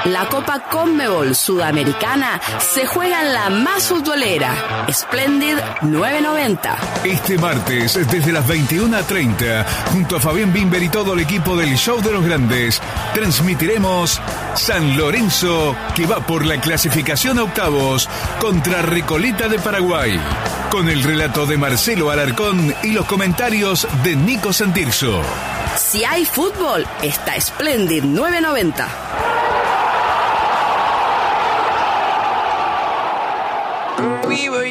La Copa Conmebol Sudamericana se juega en la más futbolera, Splendid 990. Este martes, desde las 21:30, junto a Fabián Bimber y todo el equipo del Show de los Grandes, transmitiremos San Lorenzo, que va por la clasificación a octavos contra Recoleta de Paraguay, con el relato de Marcelo Alarcón y los comentarios de Nico Santirso. Si hay fútbol, está Splendid 990. We were